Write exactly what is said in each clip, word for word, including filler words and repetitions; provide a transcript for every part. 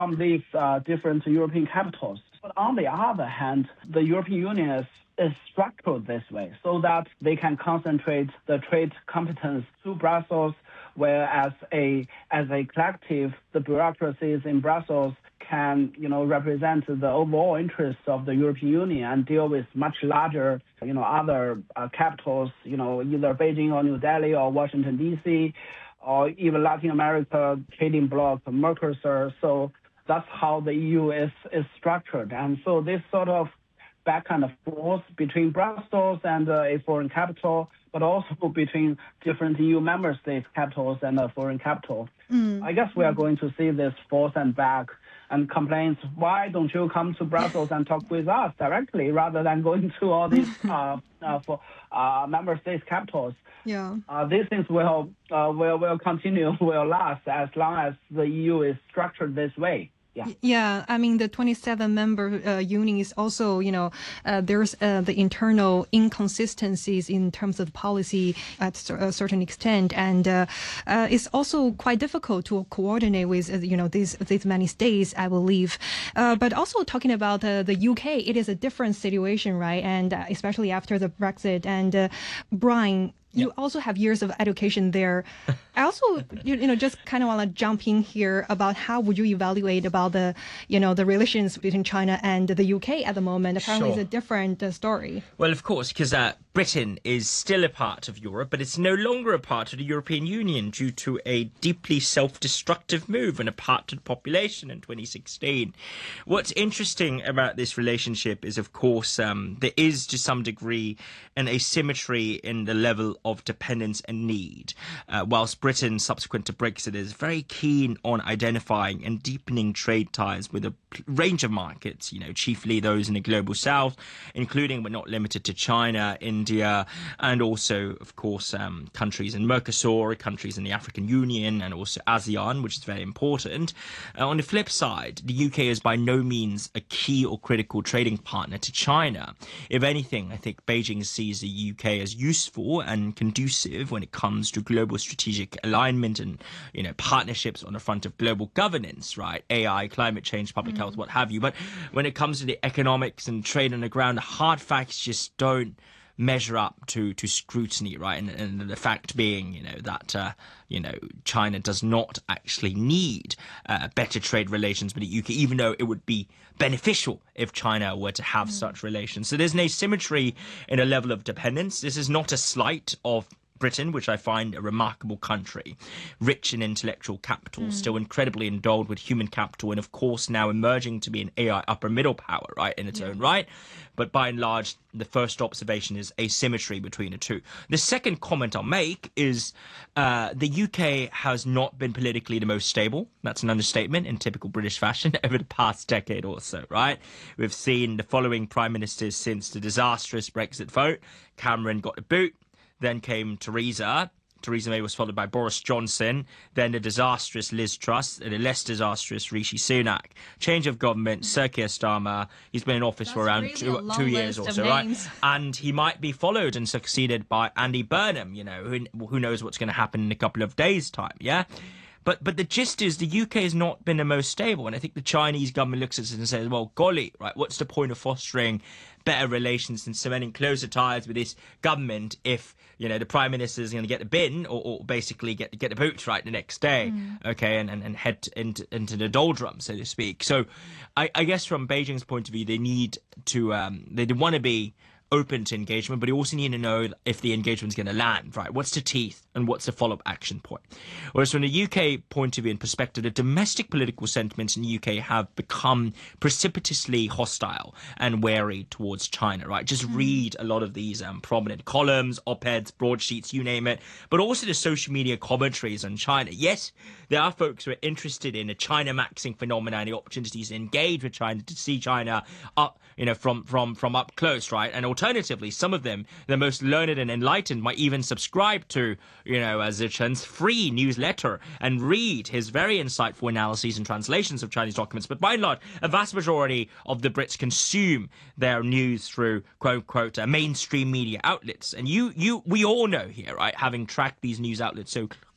from these uh, different European capitals. But on the other hand, the European Union is, is structured this way so that they can concentrate the trade competence to Brussels, whereas a as a collective, the bureaucracies in Brussels can, you know, represent the overall interests of the European Union and deal with much larger, you know, other uh, capitals, you know, either Beijing or New Delhi or Washington, D C, or even Latin America trading bloc, Mercosur. So that's how the E U is, is structured. And so this sort of back and forth between Brussels and uh, a foreign capital, but also between different E U member states capitals and a foreign capital. Mm. I guess we are going to see this forth and back and complaints, why don't you come to Brussels and talk with us directly rather than going to all these uh, uh, for, uh, member states capitals? Yeah. Uh, these things will, uh, will, will continue, will last as long as the E U is structured this way. Yeah. yeah, I mean, the twenty-seven member uh, union is also, you know, uh, there's uh, the internal inconsistencies in terms of policy at a certain extent. And uh, uh, it's also quite difficult to coordinate with, uh, you know, these, these many states, I believe. Uh, but also talking about uh, the U K, it is a different situation, right? And uh, especially after the Brexit. And uh, Brian, you yep. also have years of education there. I also, you, you know, just kind of want to jump in here about how would you evaluate about the, you know, the relations between China and the U K at the moment. Apparently, sure. it's a different uh, story. Well, of course, because uh, Britain is still a part of Europe, but it's no longer a part of the European Union due to a deeply self-destructive move and a parted population in twenty sixteen. What's interesting about this relationship is, of course, um, there is to some degree an asymmetry in the level of dependence and need, uh, whilst Britain, subsequent to Brexit, is very keen on identifying and deepening trade ties with a range of markets, you know, chiefly those in the global south, including but not limited to China, India, and also, of course, um, countries in Mercosur, countries in the African Union, and also ASEAN, which is very important. Uh, on the flip side, the U K is by no means a key or critical trading partner to China. If anything, I think Beijing sees the U K as useful and conducive when it comes to global strategic alignment and, you know, partnerships on the front of global governance, right? A I, climate change, public mm. health, what have you. But when it comes to the economics and trade on the ground, the hard facts just don't measure up to to scrutiny, right? And, and the fact being, you know, that uh, you know, China does not actually need uh, better trade relations with the U K, even though it would be beneficial if China were to have mm. such relations. So there's an asymmetry in a level of dependence. This is not a slight of Britain, which I find a remarkable country, rich in intellectual capital, mm. still incredibly endowed with human capital, and of course now emerging to be an A I upper middle power, right, in its yeah. own right. But by and large, the first observation is asymmetry between the two. The second comment I'll make is uh, the U K has not been politically the most stable. That's an understatement in typical British fashion over the past decade or so, right? We've seen the following prime ministers since the disastrous Brexit vote. Cameron got the boot. Then came Theresa. Theresa May was followed by Boris Johnson, then the disastrous Liz Truss, and the less disastrous Rishi Sunak. Change of government, Sir Keir Starmer. He's been in office That's for around really two, two years or so, names. right? And he might be followed and succeeded by Andy Burnham, you know, who, who knows what's going to happen in a couple of days' time, yeah? But but the gist is the U K has not been the most stable, and I think the Chinese government looks at it and says, well, golly, right, what's the point of fostering better relations and cementing closer ties with this government if, you know, the Prime Minister is going to get the bin or, or basically get get the boots right the next day, mm. okay, and, and, and head into, into the doldrums, so to speak. So I, I guess from Beijing's point of view, they need to, um, they want to be open to engagement, but you also need to know if the engagement's going to land, right? What's the teeth and what's the follow-up action point? Whereas from the U K point of view and perspective, the domestic political sentiments in the U K have become precipitously hostile and wary towards China, right? Just mm. read a lot of these um, prominent columns, op-eds, broadsheets, you name it, but also the social media commentaries on China. Yes, there are folks who are interested in the China maxing phenomena and the opportunities to engage with China, to see China up, you know, from, from, from up close, right? And alternatively, some of them, the most learned and enlightened, might even subscribe to, you know, Zichen's free newsletter and read his very insightful analyses and translations of Chinese documents. But by and large, a vast majority of the Brits consume their news through, quote, unquote, uh, mainstream media outlets. And you, you, we all know here, right, having tracked these news outlets so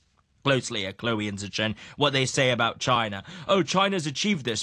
closely at Chloe and Zhichen what they say about China. Oh, China's achieved this